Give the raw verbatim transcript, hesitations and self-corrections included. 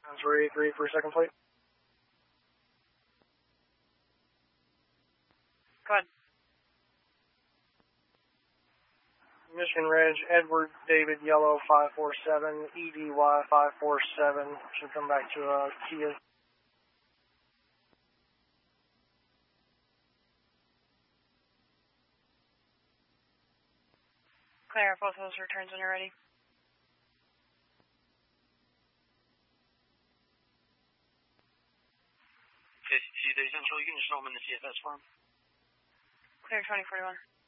three eight three for second plate. Go ahead. Michigan Ridge, Edward David Yellow five four seven, E D Y five four seven, should come back to uh, Kia. Clear both of those returns when you're ready. 谢谢，等一下，说运送我们的 C F S form. Clear twenty forty-one.